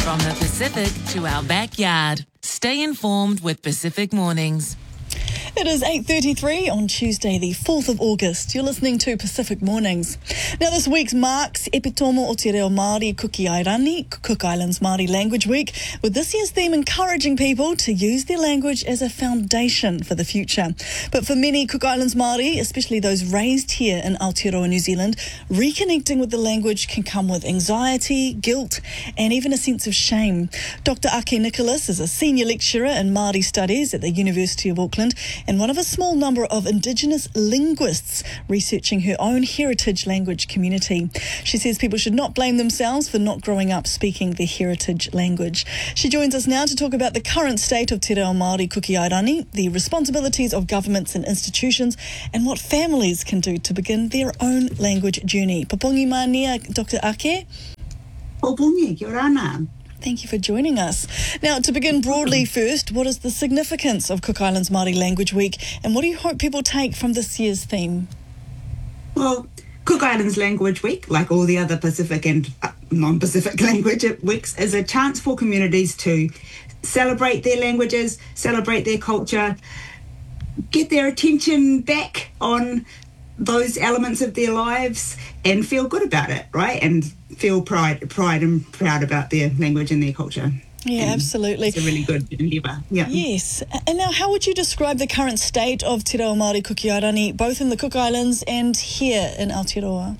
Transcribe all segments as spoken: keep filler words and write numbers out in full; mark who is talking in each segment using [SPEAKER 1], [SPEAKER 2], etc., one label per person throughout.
[SPEAKER 1] From the Pacific to our backyard. Stay informed with Pacific Mornings.
[SPEAKER 2] It is eight thirty-three on Tuesday, the fourth of August. You're listening to Pacific Mornings. Now, this week marks Epitomo o Te Reo Māori Kukiairani, Cook Islands Māori Language Week, with this year's theme encouraging people to use their language as a foundation for the future. But for many Cook Islands Māori, especially those raised here in Aotearoa, New Zealand, reconnecting with the language can come with anxiety, guilt, and even a sense of shame. Doctor Ake Nicholas is a senior lecturer in Māori studies at the University of Auckland, and one of a small number of Indigenous linguists researching her own heritage language community. She says people should not blame themselves for not growing up speaking their heritage language. She joins us now to talk about the current state of Te Reo Māori Kukiairani, the responsibilities of governments and institutions, and what families can do to begin their own language journey. Papongi mania, Doctor Ake.
[SPEAKER 3] Papongi, kia ora ana.
[SPEAKER 2] Thank you for joining us. Now, to begin broadly first, what is the significance of Cook Islands Māori Language Week, and what do you hope people take from this year's theme?
[SPEAKER 3] Well, Cook Islands Language Week, like all the other Pacific and uh, non-Pacific language weeks, is a chance for communities to celebrate their languages, celebrate their culture, get their attention back on those elements of their lives and feel good about it, right? And feel pride pride and proud about their language and their culture.
[SPEAKER 2] Yeah,
[SPEAKER 3] and
[SPEAKER 2] absolutely.
[SPEAKER 3] It's a really good endeavour. Yeah.
[SPEAKER 2] Yes. And now, how would you describe the current state of Te Reo Māori Kukiairani, both in the Cook Islands and here in Aotearoa?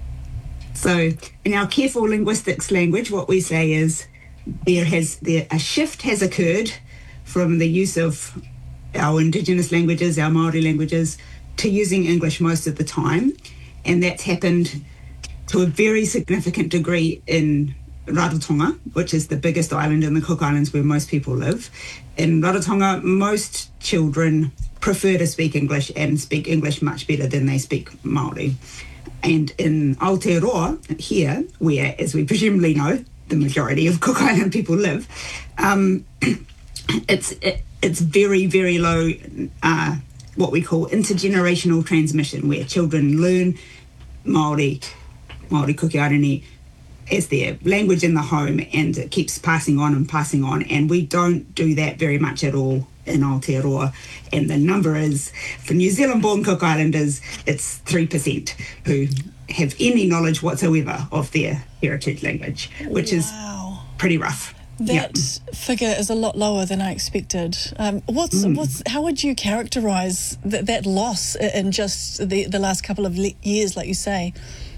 [SPEAKER 3] So, in our careful linguistics language, what we say is there has there a shift has occurred from the use of our Indigenous languages, our Māori languages, to using English most of the time, and that's happened to a very significant degree in Rarotonga, which is the biggest island in the Cook Islands where most people live. In Rarotonga, most children prefer to speak English and speak English much better than they speak Māori. And in Aotearoa, here, where, as we presumably know, the majority of Cook Island people live, um, it's it, it's very, very low uh, what we call intergenerational transmission, where children learn Māori, Māori Kukiairani as their language in the home, and it keeps passing on and passing on. And we don't do that very much at all in Aotearoa. And the number is, for New Zealand-born Cook Islanders, it's three percent who have any knowledge whatsoever of their heritage language, which
[SPEAKER 2] wow.
[SPEAKER 3] is pretty rough.
[SPEAKER 2] That
[SPEAKER 3] yep.
[SPEAKER 2] figure is a lot lower than I expected. Um, what's
[SPEAKER 3] mm.
[SPEAKER 2] what's how would you characterise th- that loss in just the, the last couple of le- years, like you say?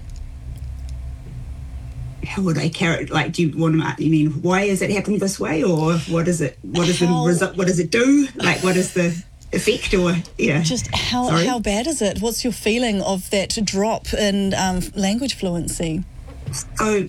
[SPEAKER 3] How would I character? Like, do you want to? You mean why is it happening this way, or what is it? What is how, the result? What does it do? Like, what is the effect, or yeah?
[SPEAKER 2] Just how
[SPEAKER 3] Sorry?
[SPEAKER 2] how bad is it? What's your feeling of that drop in um, language fluency?
[SPEAKER 3] So.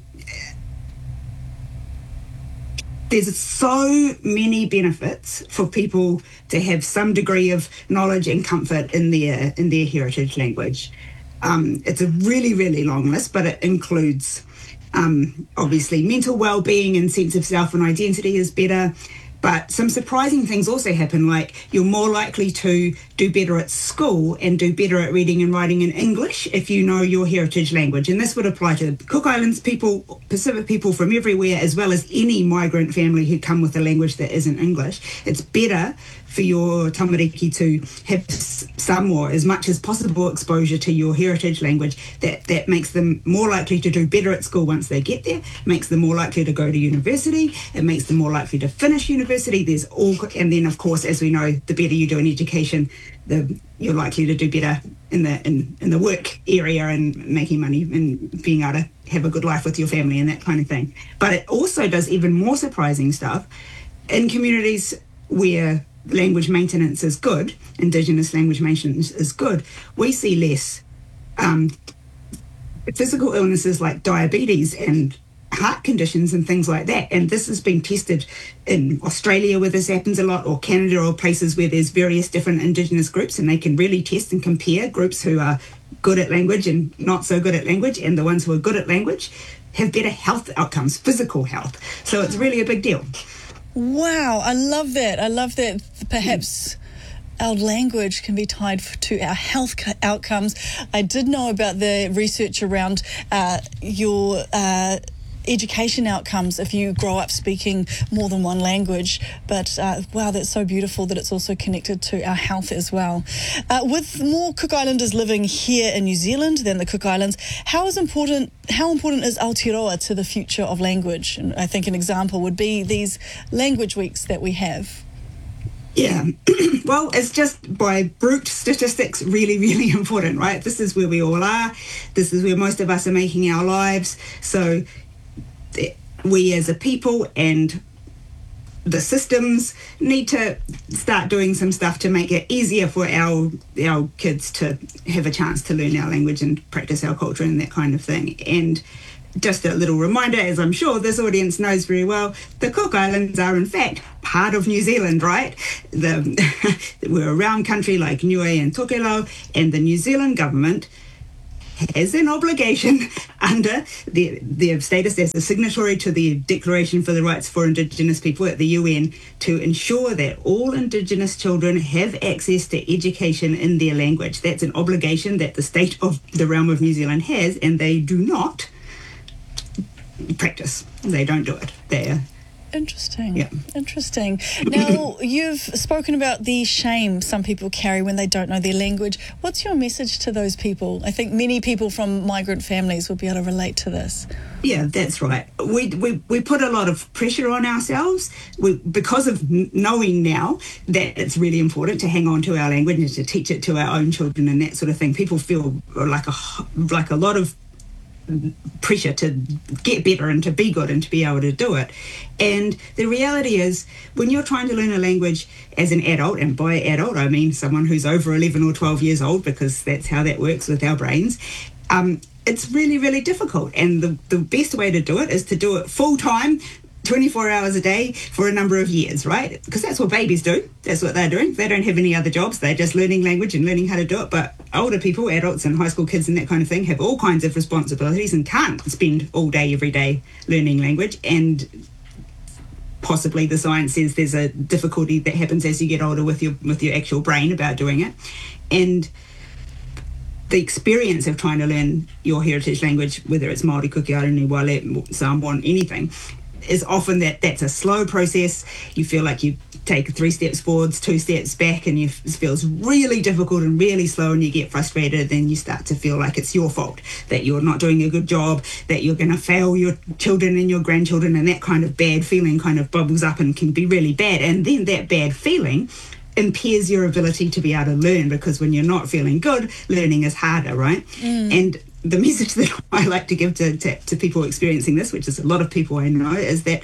[SPEAKER 3] There's so many benefits for people to have some degree of knowledge and comfort in their in their heritage language. Um, it's a really, really long list, but it includes um, obviously mental well-being and sense of self and identity is better. But some surprising things also happen, like you're more likely to do better at school and do better at reading and writing in English if you know your heritage language. And this would apply to Cook Islands people, Pacific people from everywhere, as well as any migrant family who come with a language that isn't English. It's better for your tamariki to have some or as much as possible exposure to your heritage language. That, that makes them more likely to do better at school once they get there, makes them more likely to go to university, it makes them more likely to finish university. There's all, and then of course, as we know, the better you do in education, the you're likely to do better in the in, in the work area and making money and being able to have a good life with your family and that kind of thing. But it also does even more surprising stuff in communities where language maintenance is good, Indigenous language maintenance is good. We see less um, physical illnesses like diabetes and heart conditions and things like that. And this has been tested in Australia, where this happens a lot, or Canada, or places where there's various different Indigenous groups, and they can really test and compare groups who are good at language and not so good at language, and the ones who are good at language have better health outcomes, physical health. So it's really a big deal.
[SPEAKER 2] Wow, I love that. I love that perhaps our language can be tied to our health outcomes. I did know about the research around uh, your uh, education outcomes if you grow up speaking more than one language. But uh, wow, that's so beautiful that it's also connected to our health as well. Uh, with more Cook Islanders living here in New Zealand than the Cook Islands, how is important how important is Aotearoa to the future of language? And I think an example would be these language weeks that we have.
[SPEAKER 3] Yeah, well, it's just by brute statistics really, really important, right? This is where we all are. This is where most of us are making our lives. So we as a people and the systems need to start doing some stuff to make it easier for our our kids to have a chance to learn our language and practice our culture and that kind of thing. And just a little reminder, as I'm sure this audience knows very well, the Cook Islands are in fact part of New Zealand, right? The, we're around country like Niue and Tokelau, and the New Zealand government has an obligation under the, their status as a signatory to the Declaration for the Rights for Indigenous People at the U N to ensure that all Indigenous children have access to education in their language. That's an obligation that the state of the realm of New Zealand has, and they do not practice. They don't do it. They're
[SPEAKER 2] Interesting.
[SPEAKER 3] Yeah.
[SPEAKER 2] Interesting. Now, you've spoken about the shame some people carry when they don't know their language. What's your message to those people? I think many people from migrant families will be able to relate to this.
[SPEAKER 3] Yeah, that's right. We we, we put a lot of pressure on ourselves we, because of knowing now that it's really important to hang on to our language and to teach it to our own children and that sort of thing. People feel like a like a lot of pressure to get better and to be good and to be able to do it. And the reality is, when you're trying to learn a language as an adult, and by adult I mean someone who's over eleven or twelve years old, because that's how that works with our brains, um, it's really, really difficult. And the, the best way to do it is to do it full time, twenty-four hours a day for a number of years, right? Because that's what babies do. That's what they're doing. They don't have any other jobs. They're just learning language and learning how to do it. But older people, adults and high school kids and that kind of thing, have all kinds of responsibilities and can't spend all day, every day learning language. And possibly the science says there's a difficulty that happens as you get older with your with your actual brain about doing it. And the experience of trying to learn your heritage language, whether it's Māori, Kuki, Aranui, Wale, Samoan, anything, is often that that's a slow process. You feel like you take three steps forwards, two steps back, and you, it feels really difficult and really slow, and you get frustrated. Then you start to feel like it's your fault, that you're not doing a good job, that you're going to fail your children and your grandchildren, and that kind of bad feeling kind of bubbles up and can be really bad. And then that bad feeling impairs your ability to be able to learn, because when you're not feeling good, learning is harder, right? Mm. And the message that I like to give to, to, to people experiencing this, which is a lot of people I know, is that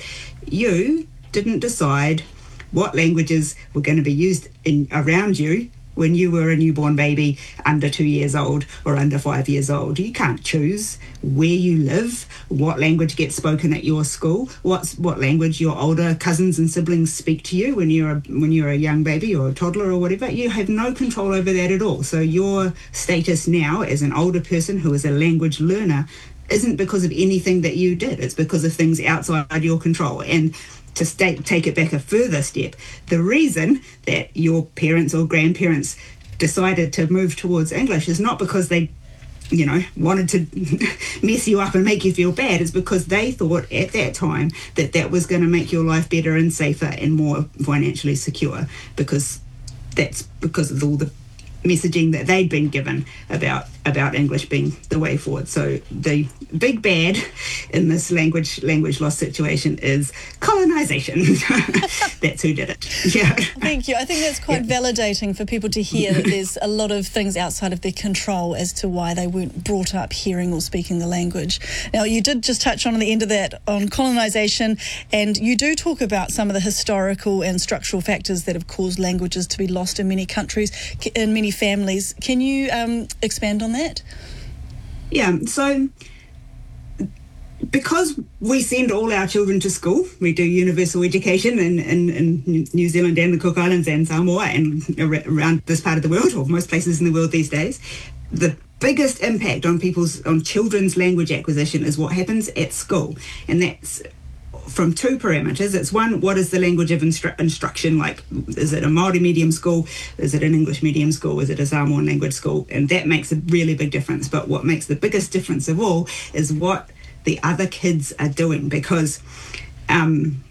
[SPEAKER 3] you didn't decide what languages were going to be used in around you when you were a newborn baby under two years old or under five years old. You can't choose where you live, what language gets spoken at your school, what's what language your older cousins and siblings speak to you when you're a, when you're a young baby or a toddler or whatever. You have no control over that at all. So your status now as an older person who is a language learner isn't because of anything that you did. It's because of things outside your control. And to stay, take it back a further step, the reason that your parents or grandparents decided to move towards English is not because they, you know, wanted to mess you up and make you feel bad. It's because they thought at that time that that was going to make your life better and safer and more financially secure, because that's because of all the messaging that they'd been given about about English being the way forward. So the big bad in this language language loss situation is colonisation. That's who did it. Yeah.
[SPEAKER 2] Thank you. I think that's quite yeah. validating for people to hear that there's a lot of things outside of their control as to why they weren't brought up hearing or speaking the language. Now, you did just touch on at the end of that on colonisation, and you do talk about some of the historical and structural factors that have caused languages to be lost in many countries, in many families. Can you um, expand on that?
[SPEAKER 3] Yeah, so because we send all our children to school, we do universal education in, in, in New Zealand and the Cook Islands and Samoa and around this part of the world, or most places in the world these days, the biggest impact on people's on children's language acquisition is what happens at school. And that's from two parameters. It's one, what is the language of instru- instruction like? Is it a Māori medium school? Is it an English medium school? Is it a Samoan language school? And that makes a really big difference. But what makes the biggest difference of all is what the other kids are doing, because um,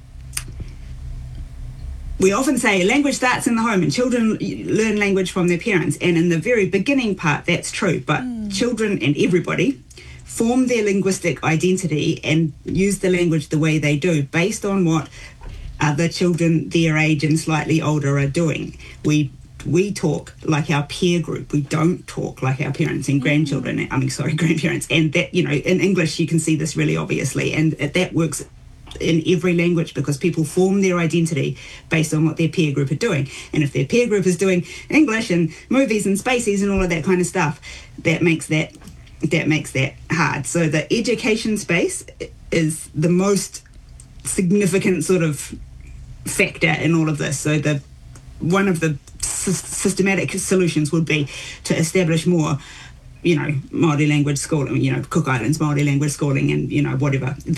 [SPEAKER 3] we often say language starts in the home and children learn language from their parents, and in the very beginning part that's true, but mm. children and everybody form their linguistic identity and use the language the way they do based on what other children their age and slightly older are doing. We we talk like our peer group. We don't talk like our parents and grandchildren. I mean, sorry, grandparents. And that, you know, in English you can see this really obviously, and that works in every language, because people form their identity based on what their peer group are doing. And if their peer group is doing English and movies and spaces and all of that kind of stuff, that makes that that makes that hard. So the education space is the most significant sort of factor in all of this. So the one of the s- systematic solutions would be to establish more, you know, Māori language schooling, you know, Cook Islands Māori language schooling, and, you know, whatever.